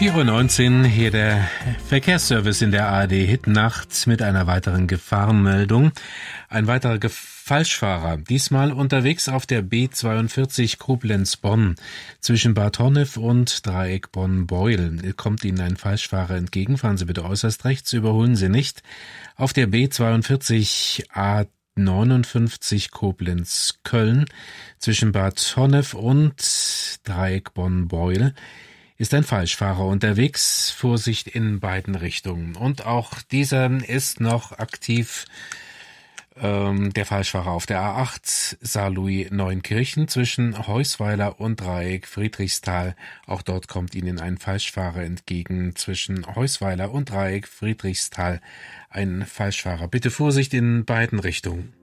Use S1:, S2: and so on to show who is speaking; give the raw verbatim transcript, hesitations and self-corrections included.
S1: vier Uhr neunzehn, hier der Verkehrsservice in der A R D Hit-Nacht mit einer weiteren Gefahrenmeldung. Ein weiterer Ge- Falschfahrer, diesmal unterwegs auf der B zweiundvierzig Koblenz-Bonn. Zwischen Bad Honnef und Dreieck Bonn-Beuel kommt Ihnen ein Falschfahrer entgegen. Fahren Sie bitte äußerst rechts, überholen Sie nicht. Auf der B zweiundvierzig A neunundfünfzig Koblenz-Köln zwischen Bad Honnef und Dreieck Bonn-Beuel ist ein Falschfahrer unterwegs. Vorsicht in beiden Richtungen. Und auch dieser ist noch aktiv, ähm, der Falschfahrer auf der A acht Saarlouis-Neunkirchen zwischen Heusweiler und Dreieck Friedrichsthal. Auch dort kommt Ihnen ein Falschfahrer entgegen. Zwischen Heusweiler und Dreieck Friedrichsthal ein Falschfahrer. Bitte Vorsicht in beiden Richtungen.